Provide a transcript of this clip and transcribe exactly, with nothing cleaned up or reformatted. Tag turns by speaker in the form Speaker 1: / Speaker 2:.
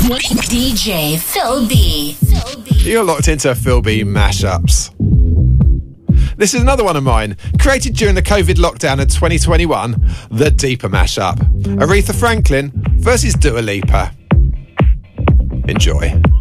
Speaker 1: D J Phil B.
Speaker 2: You're locked into Phil B mashups. This is another one of mine, created during the COVID lockdown of twenty twenty-one, the Deeper mashup. Aretha Franklin versus Dua Lipa. Enjoy.